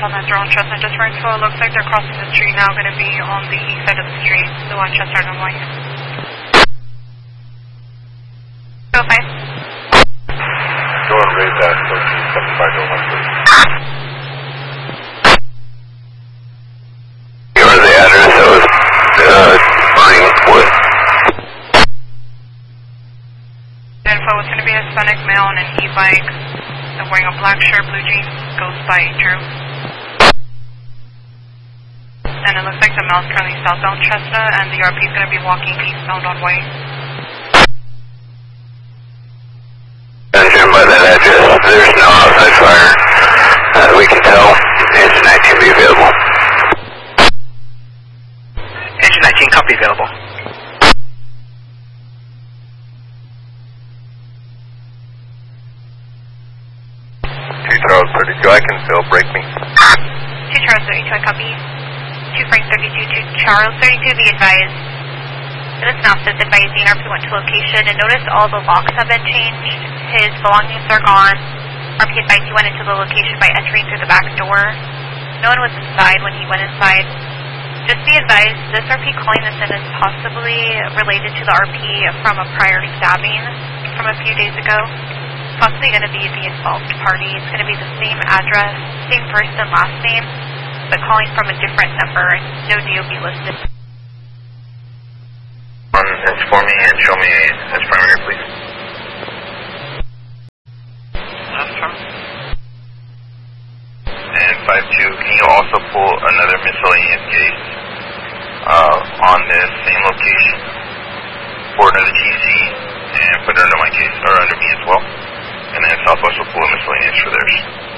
on that drone, Chestnut. Just for info, it looks like they're crossing the street now, going to be on the east side of the street, the one Chestnut and White. Go 5. Go and raise that 1375 please. Give her the address that was flying with. Info is going to be a Hispanic male on an e-bike. They're wearing a black shirt, blue jeans, goes by Drew. And it looks like the male's currently southbound Chestnut, and the RP is going to be walking eastbound on White. Jim, by that address, there's no outside fire. We can tell. Engine 19 be available. Engine 19, copy available. 2 Charles 32, I can still break me. 2 Charles 32, I copy. 2 Frank 32, 2 Charles 32, be advised. This now says advising RP went to location and notice all the locks have been changed. His belongings are gone. RP advised he went into the location by entering through the back door. No one was inside when he went inside. Just be advised, this RP calling this in is possibly related to the RP from a prior stabbing from a few days ago. Possibly going to be the involved party. It's going to be the same address, same first and last name, but calling from a different number and no DOB listed. It's for me and show me as primary, please. Last term. And 5-2, can you also pull another miscellaneous case on this same location for another TC and put it under my case, or under me as well? And then Southwest will pull a miscellaneous for theirs.